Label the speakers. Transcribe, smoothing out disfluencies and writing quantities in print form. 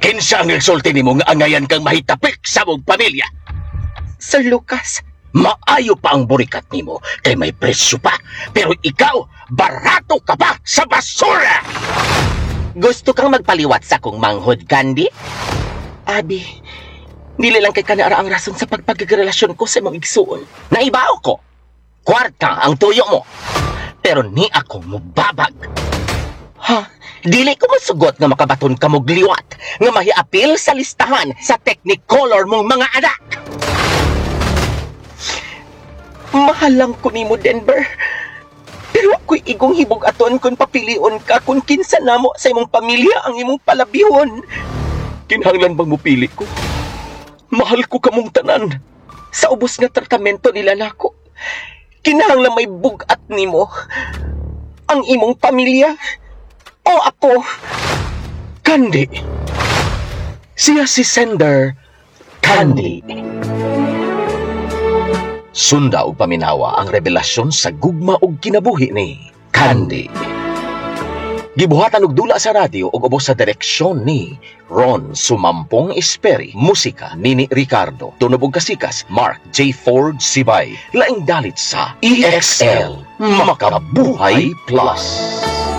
Speaker 1: Kinsa ang nagsulti nimo nga angayan kang mahitapik sa mong pamilya?
Speaker 2: Sir Lucas,
Speaker 1: Maayo pa ang burikat nimo kay may presyo pa. Pero ikaw, barato ka pa sa basura!
Speaker 2: gusto kang magpaliwat sa kong manghod, Candy? Abi, dili lang kay kanara ang rason sa pagpagrelasyon ko sa imong igsuon.
Speaker 1: Naibaw ko, kwarta ang tuyo mo. Pero ni ako mubabag.
Speaker 2: Ha? Dili ko masugot nga makabaton ka mog liwat nga mahiapil sa listahan sa Technicolor mong mga anak. Mahal lang ko nimo, Denver. Pero ako'y igong hibog aton kung papilion ka kung kinsa namo sa imong pamilya ang imong palabihon.
Speaker 1: Kinahanglan bang mupili ko? Mahal ko kamong tanan.
Speaker 2: Sa ubos nga tratamento nila nako, kinahanglan may bugat nimo. Ang imong pamilya o ako.
Speaker 1: Candy. Siya si Sender Candy. Sunda og paminawa ang revelasyon sa gugma og kinabuhi ni Candy. Gibuhatan og dula sa radyo ug ubos sa direksyon ni Ron Sumampong Esperi, musika Nini Ricardo, tunog ug kasikas Mark J. Ford Sibay, laing dalit sa EXL Makabuhay Plus.